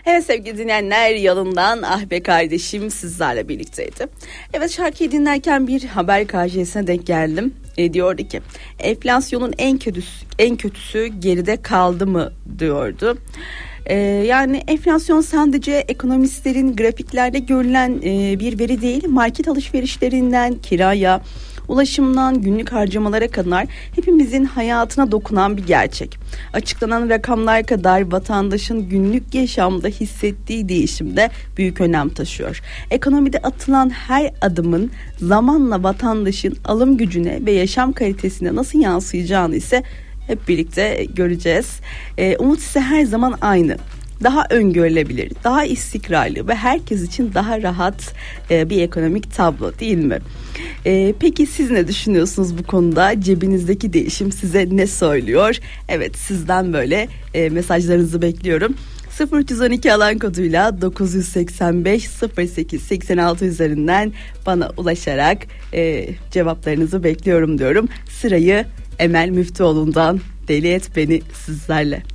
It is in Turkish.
Evet sevgili dinleyenler, Yalın'dan Ah Be Kardeşim sizlerle birlikteydi. Evet, şarkıyı dinlerken bir haber karşısına denk geldim. Diyordu ki enflasyonun en kötüsü geride kaldı mı diyordu. Yani enflasyon sadece ekonomistlerin grafiklerde görülen bir veri değil, market alışverişlerinden kiraya, ulaşımdan günlük harcamalara kadar hepimizin hayatına dokunan bir gerçek. Açıklanan rakamlar kadar vatandaşın günlük yaşamda hissettiği değişimde büyük önem taşıyor. Ekonomide atılan her adımın zamanla vatandaşın alım gücüne ve yaşam kalitesine nasıl yansıyacağını ise hep birlikte göreceğiz. Umut ise her zaman aynı. Daha öngörülebilir, daha istikrarlı ve herkes için daha rahat bir ekonomik tablo, değil mi? Peki siz ne düşünüyorsunuz bu konuda? Cebinizdeki değişim size ne söylüyor? Evet, sizden böyle mesajlarınızı bekliyorum. 0312 alan koduyla 985 08 86 üzerinden bana ulaşarak cevaplarınızı bekliyorum diyorum. Sırayı Emel Müftüoğlu'ndan Deli Et Beni sizlerle.